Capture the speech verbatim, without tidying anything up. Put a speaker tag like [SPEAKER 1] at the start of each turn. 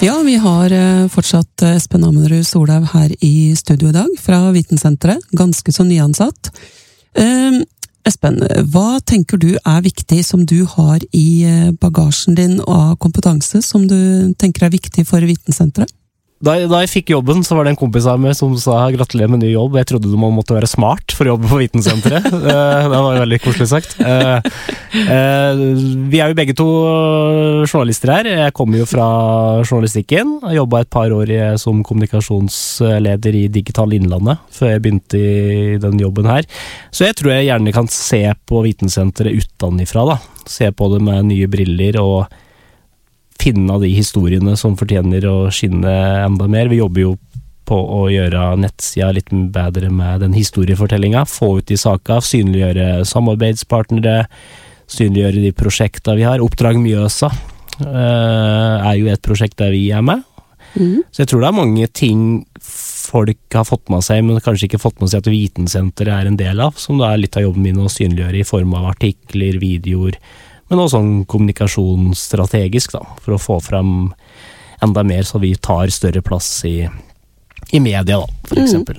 [SPEAKER 1] Ja, vi har fortsatt Espen Ammerud Solhaug her i studio i dag fra Vitensenteret, ganske så nyansatt. Eh, Espen, hva tenker du er viktig som du har i bagasjen din av kompetanse som du tenker er viktig for Vitensenteret?
[SPEAKER 2] Da, da jeg fikk jobben, så var det en kompis av meg som sa gratulerer med ny jobb. Jeg trodde man måtte være smart for å jobbe på Vitensenteret. Det var veldig koselig sagt. Vi er jo begge to journalister her. Jeg kommer jo fra journalistikken. Jeg jobbet et par år som kommunikasjonsleder i Digital Innlandet før jeg begynte i den jobben her. Så jeg tror jeg gjerne kan se på Vitensenteret utenifra da. Se på det med nye briller og finne de historiene som fortjener å skinne enda mer. Vi jobber jo på å gjøre nettsida litt bedre med den historiefortellingen, få ut de saker, synliggjøre samarbeidspartnere, synliggjøre de prosjektene vi har. Oppdrag Mjøsa uh, er jo et prosjekt der vi er med. Mm. Så jeg tror det er mange ting folk har fått med seg, men kanskje ikke fått med seg at Vitensenteret er en del av, som da er litt av jobben min å synliggjøre i form av artikler, videoer, men også sånn kommunikasjonsstrategisk da, for å få frem enda mer så vi tar større plass i, i media da, for eksempel.